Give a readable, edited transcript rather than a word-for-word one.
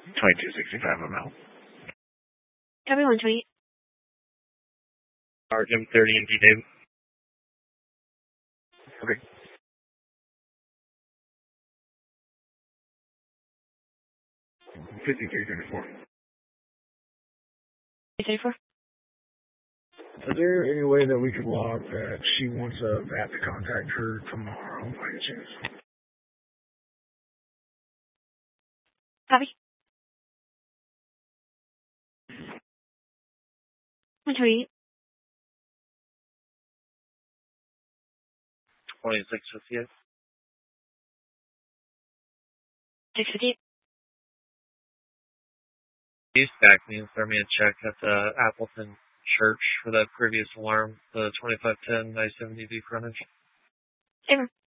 2265 ml. Copy 128. Jim 30 and Dave. Okay. $53.34. 34. Is there any way that we could log that she wants Vat to contact her tomorrow by any chance? Copy. 128. 2658. 658. You stack me and throw me a check at the Appleton Church for that previous alarm, the 2510 I-70V frontage. Ever.